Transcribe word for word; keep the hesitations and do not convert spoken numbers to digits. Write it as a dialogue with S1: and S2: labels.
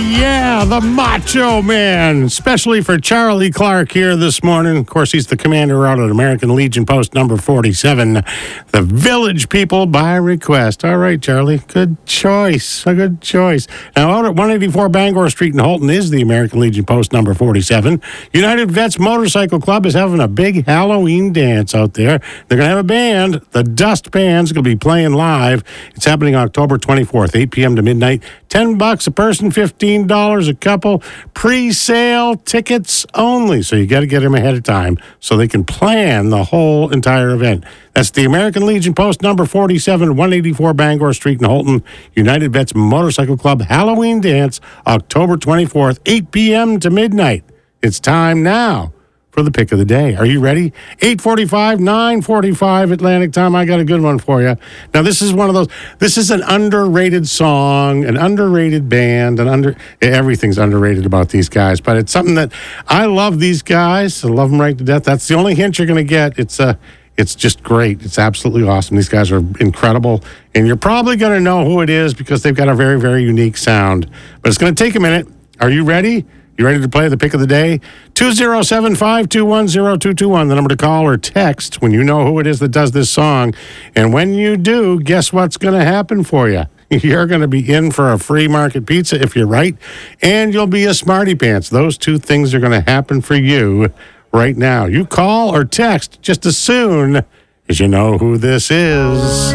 S1: yeah, the Macho Man, especially for Charlie Clark here this morning. Of course, he's the commander out at American Legion Post number forty-seven. The Village People by request. All right, Charlie, good choice. A good choice. Now, out at one eighty-four Bangor Street in Holton is the American Legion Post number forty-seven. United Vets Motorcycle Club is having a big Halloween dance out there. They're going to have a band. The Dust Band's going to be playing live. It's happening October twenty-fourth, eight p.m. to midnight. ten bucks a person, fifteen dollars a couple. Pre-sale tickets only. So you got to get them ahead of time so they can plan the whole entire event. That's the American Legion Post number forty-seven, one eighty-four Bangor Street in Holton. United Vets Motorcycle Club Halloween Dance, October twenty-fourth, eight p.m. to midnight. It's time now for the pick of the day. Are you ready? eight forty-five, nine forty-five Atlantic time. I got a good one for you. Now, this is one of those, this is an underrated song, an underrated band, and under everything's underrated about these guys, but it's something that I love these guys. I love them right to death. That's the only hint you're going to get. It's a, it's just great. It's absolutely awesome. These guys are incredible, and you're probably going to know who it is because they've got a very, very unique sound. But it's going to take a minute. Are you ready? You ready to play the pick of the day? two oh seven, five two one, oh two two one, the number to call or text when you know who it is that does this song. And when you do, guess what's going to happen for you? You're going to be in for a free market pizza if you're right, and you'll be a Smarty Pants. Those two things are going to happen for you right now. You call or text just as soon as you know who this is.